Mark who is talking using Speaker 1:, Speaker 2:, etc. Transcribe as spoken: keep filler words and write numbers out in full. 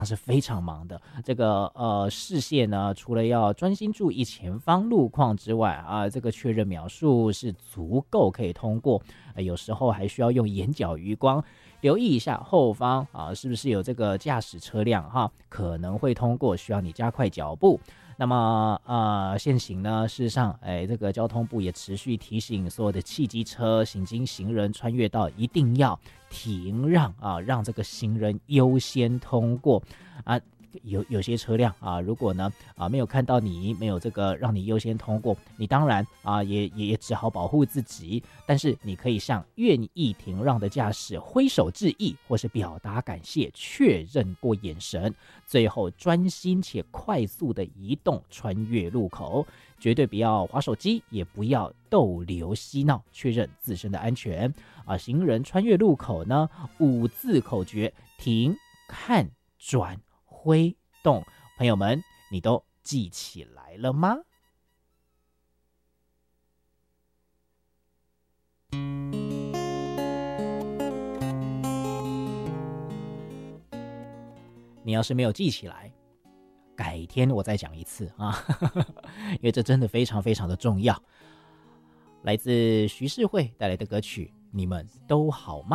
Speaker 1: 是非常忙的。这个呃视线呢，除了要专心注意前方路况之外啊，这个确认秒数是足够可以通过。呃、有时候还需要用眼角余光留意一下后方啊，是不是有这个驾驶车辆哈，可能会通过，需要你加快脚步。那么呃，现行呢，事实上，哎，这个交通部也持续提醒所有的汽机车行经行人穿越道一定要停让啊，让这个行人优先通过啊。有有些车辆啊，如果呢啊没有看到你，没有这个让你优先通过，你当然啊也也也只好保护自己。但是你可以向愿意停让的驾驶挥手致意，或是表达感谢，确认过眼神，最后专心且快速的移动穿越路口，绝对不要滑手机，也不要逗留嬉闹，确认自身的安全啊。行人穿越路口呢，五字口诀：停、看、转、挥动，朋友们，你都记起来了吗？你要是没有记起来，改天我再讲一次啊，因为这真的非常非常的重要。来自徐世慧带来的歌曲，你们都好吗？